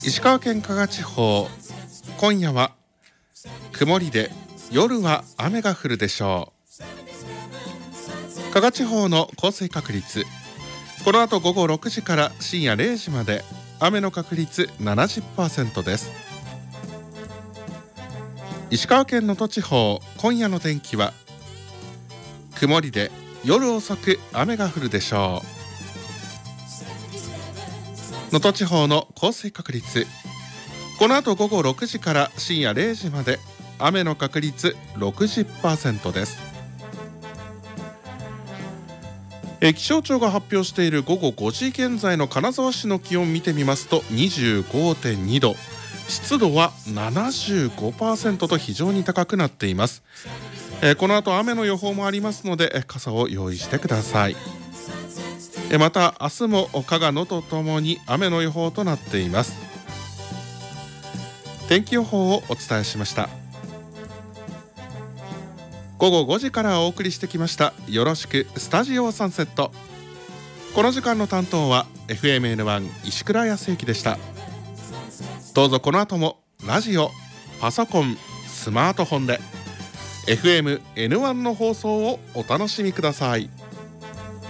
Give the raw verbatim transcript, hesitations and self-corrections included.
石川県加賀地方、今夜は曇りで夜は雨が降るでしょう。加賀地方の降水確率、この後午後ろくじから深夜れいじまで雨の確率 ななじゅっパーセント です。石川県能登地方、今夜の天気は曇りで夜遅く雨が降るでしょう。能登地方の降水確率、この後午後ろくじから深夜れいじまで雨の確率 ろくじゅっパーセント です。え気象庁が発表している午後ごじ現在の金沢市の気温見てみますと にじゅうごてんにど、湿度は ななじゅうごパーセント と非常に高くなっています。えこの後雨の予報もありますのでえ傘を用意してください。えまた明日も加賀野とともに雨の予報となっています。天気予報をお伝えしました。午後ごじからお送りしてきましたよろしくスタジオサンセット。この時間の担当は エフエムエヌワン 石倉康之でした。どうぞこの後もラジオ、パソコン、スマートフォンで エフエムエヌワン の放送をお楽しみください。